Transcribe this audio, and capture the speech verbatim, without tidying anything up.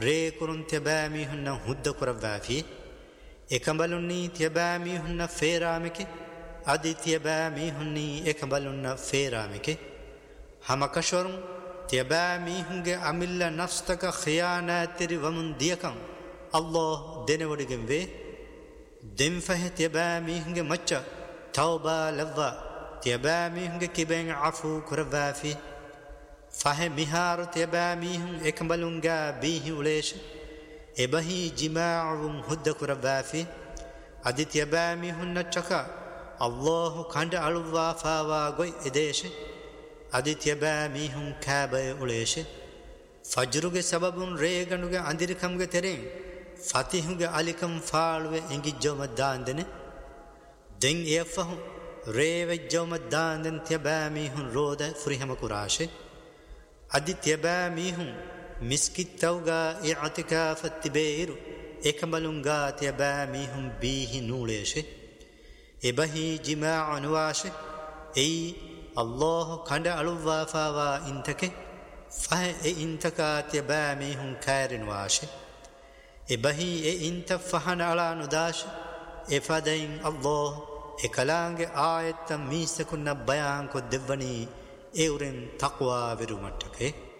ري كرون تبامي هن هد كربافي إكملني تبامي هن فيرامك أدي تبامي هني إكملن فيرامك هم كشورم تبامي هنگ أميل نفسك خيانات ومن ديكم الله دنودگم وي دم فه تبامي هنگ مچ توبة لوا تبامي هنگ كبن عفو كربافي فه مهار تبامي هن إكملنگا بيه وليش إبهي جماعهم هد كربافي أدي تبامي هن چكا الله كند ألوا فاوا غوي إديش أدي تبامي هن كابي وليش فجرغ سببون ريغنغ أنديركمغ ترين فاتحغ عليكم فالوه إنگي جوم داندن دين يفهم ريو جوم داندن تبامي هن رود فريهم كراش أدي تبامي هن مسكي توغا اعتكاف التبير إكملنغا تبامي هن بيه نوليش إبهي جماع نواش أي الله كند ألوا فاوا إنتك فه إنتكا تبامي هن كير نواش إبهي إنت فهن على نداش إفادين الله إكلانگ آية ميسكن بيان كو دبني إورن تقوى برمتك